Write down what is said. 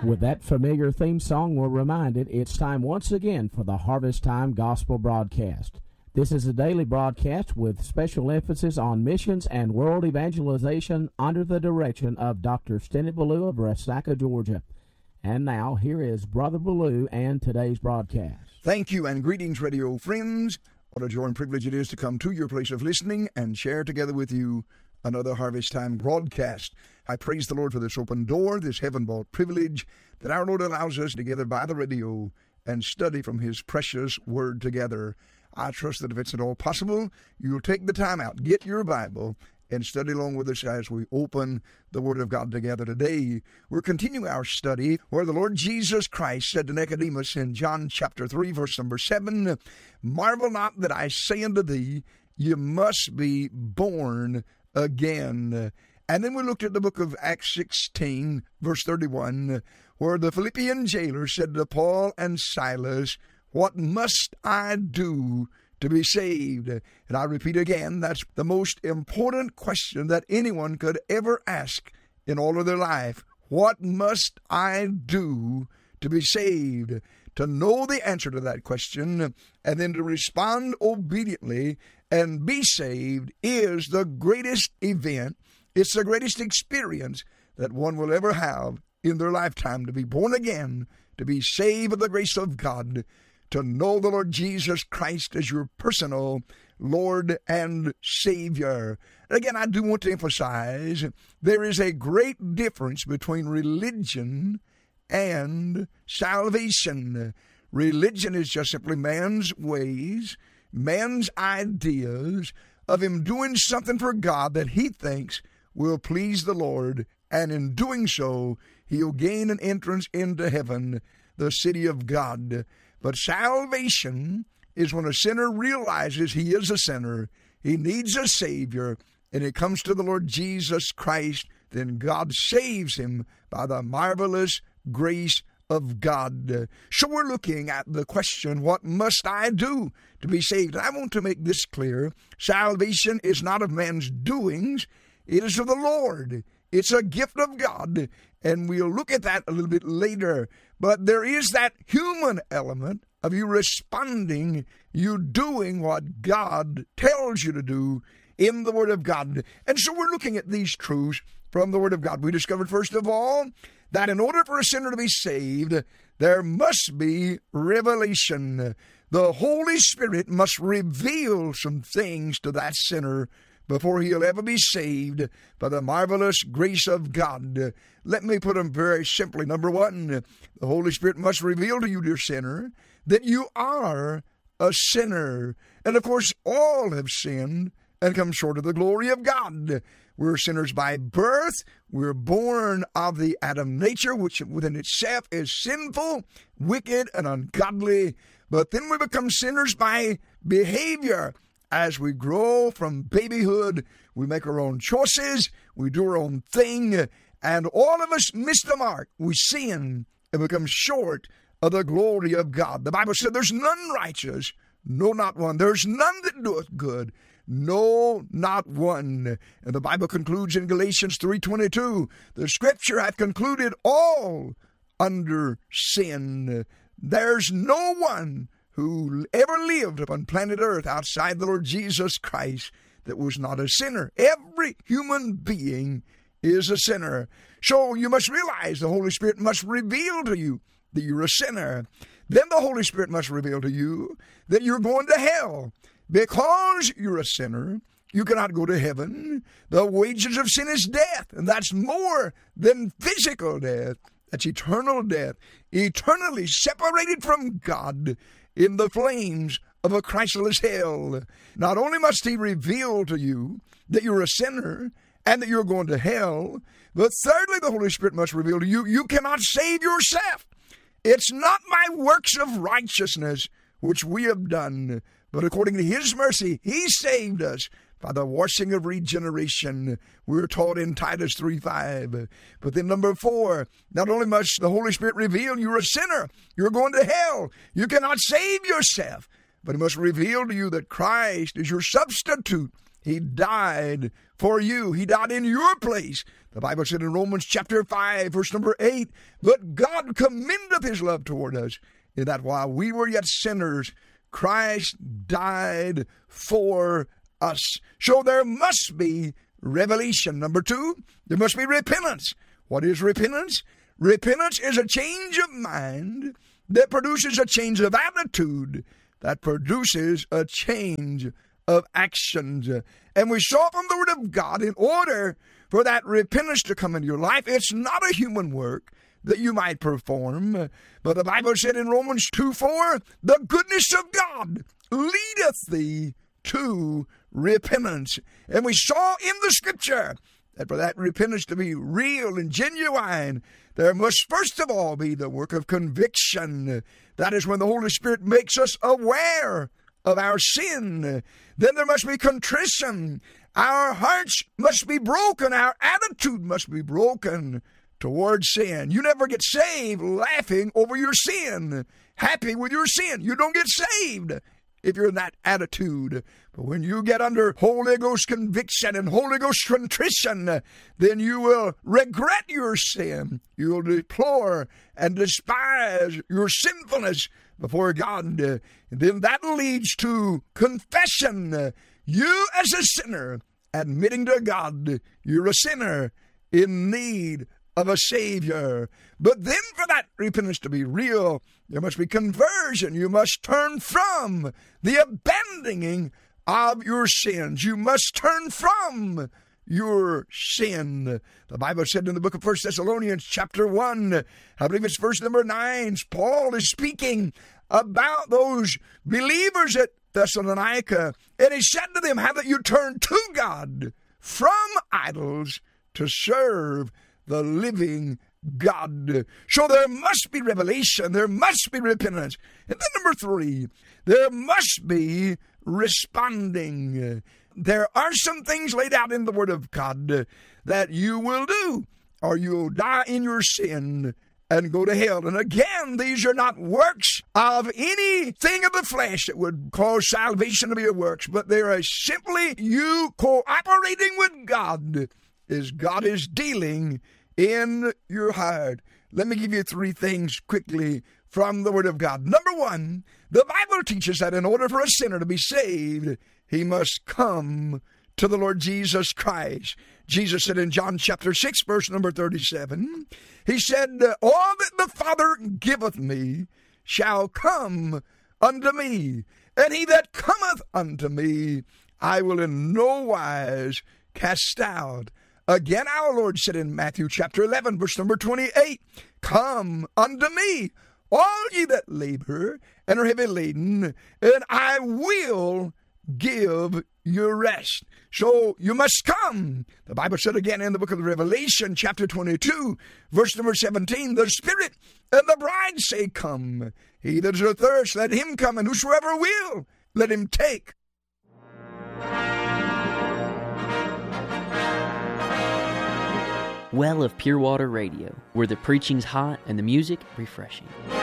With that familiar theme song, we're reminded it's time once again for the Harvest Time Gospel Broadcast. This is a daily broadcast with special emphasis on missions and world evangelization under the direction of Dr. Stennett Ballou of Resaca, Georgia. And now, here is Brother Ballou and today's broadcast. Thank you, and greetings, radio friends. What a joy and privilege it is to come to your place of listening and share together with you another Harvest Time broadcast. I praise the Lord for this open door, this heaven-bought privilege that our Lord allows us to gather by the radio and study from His precious Word together. I trust that if it's at all possible, you'll take the time out, get your Bible, and study along with us as we open the Word of God together today. We're continuing our study where the Lord Jesus Christ said to Nicodemus in John chapter 3, verse number 7, "Marvel not that I say unto thee, you must be born again." And then we looked at the book of Acts 16, verse 31, where the Philippian jailer said to Paul and Silas, "What must I do to be saved?" And I repeat again, that's the most important question that anyone could ever ask in all of their life. What must I do to be saved? To know the answer to that question and then to respond obediently and be saved is the greatest event. It's the greatest experience that one will ever have in their lifetime, to be born again, to be saved of the grace of God, to know the Lord Jesus Christ as your personal Lord and Savior. Again, I do want to emphasize there is a great difference between religion and salvation. Religion is just simply man's ways, man's ideas of him doing something for God that he thinks will please the Lord, and in doing so, he'll gain an entrance into heaven, the city of God. But salvation is when a sinner realizes he is a sinner, he needs a Savior, and it comes to the Lord Jesus Christ, then God saves him by the marvelous grace of God. So we're looking at the question, what must I do to be saved? I want to make this clear. Salvation is not of man's doings. It is of the Lord. It's a gift of God, and we'll look at that a little bit later. But there is that human element of you responding, you doing what God tells you to do in the Word of God. And so we're looking at these truths from the Word of God. We discovered, first of all, that in order for a sinner to be saved, there must be revelation. The Holy Spirit must reveal some things to that sinner before he'll ever be saved by the marvelous grace of God. Let me put them very simply. Number one, the Holy Spirit must reveal to you, dear sinner, that you are a sinner. And of course, all have sinned and come short of the glory of God. We're sinners by birth. We're born of the Adam nature, which within itself is sinful, wicked, and ungodly. But then we become sinners by behavior. As we grow from babyhood, we make our own choices, we do our own thing, and all of us miss the mark. We sin and become short of the glory of God. The Bible said there's none righteous, no, not one. There's none that doeth good, no, not one. And the Bible concludes in Galatians 3:22, the Scripture hath concluded all under sin. There's no one who ever lived upon planet Earth outside the Lord Jesus Christ that was not a sinner. Every human being is a sinner. So you must realize the Holy Spirit must reveal to you that you're a sinner. Then the Holy Spirit must reveal to you that you're going to hell. Because you're a sinner, you cannot go to heaven. The wages of sin is death, and that's more than physical death. That's eternal death, eternally separated from God in the flames of a Christless hell. Not only must he reveal to you that you're a sinner and that you're going to hell, but thirdly, the Holy Spirit must reveal to you, you cannot save yourself. It's not by works of righteousness which we have done, but according to his mercy, he saved us by the washing of regeneration. We're taught in Titus 3:5. But then number 4, not only must the Holy Spirit reveal you're a sinner, you're going to hell, you cannot save yourself, but he must reveal to you that Christ is your substitute. He died for you. He died in your place. The Bible said in Romans chapter 5, verse number 8, but God commendeth his love toward us, in that while we were yet sinners, Christ died for us. So there must be revelation. Number 2, there must be repentance. What is repentance? Repentance is a change of mind that produces a change of attitude, that produces a change of actions. And we saw from the Word of God, in order for that repentance to come into your life, it's not a human work that you might perform. But the Bible said in Romans 2:4, the goodness of God leadeth thee to repentance. And we saw in the Scripture that for that repentance to be real and genuine, there must first of all be the work of conviction. That is when the Holy Spirit makes us aware of our sin. Then there must be contrition. Our hearts must be broken. Our attitude must be broken towards sin. You never get saved laughing over your sin, happy with your sin. You don't get saved if you're in that attitude. But when you get under Holy Ghost conviction and Holy Ghost contrition, then you will regret your sin. You will deplore and despise your sinfulness before God. And then that leads to confession. You as a sinner, admitting to God you're a sinner in need of a Savior. But then for that repentance to be real, there must be conversion. You must turn from the abandoning of your sins. You must turn from your sin. The Bible said in the book of 1 Thessalonians chapter 1, I believe it's verse number 9, Paul is speaking about those believers at Thessalonica, and he said to them, how that you turn to God from idols to serve the living God. So there must be revelation, there must be repentance. And then number 3, there must be responding. There are some things laid out in the Word of God that you will do, or you'll die in your sin and go to hell. And again, these are not works of anything of the flesh that would cause salvation to be a works, but they are simply you cooperating with God as God is dealing in your heart. Let me give you 3 things quickly from the Word of God. Number 1, the Bible teaches that in order for a sinner to be saved, he must come to the Lord Jesus Christ. Jesus said in John chapter 6, verse number 37, he said, all that the Father giveth me shall come unto me, and he that cometh unto me I will in no wise cast out. Again, our Lord said in Matthew chapter 11, verse number 28, come unto me, all ye that labor and are heavy laden, and I will give you rest. So you must come. The Bible said again in the book of Revelation, chapter 22, verse number 17, the Spirit and the bride say, come. He that is athirst, let him come, and whosoever will, let him take. Well of Pure Water Radio, where the preaching's hot and the music refreshing.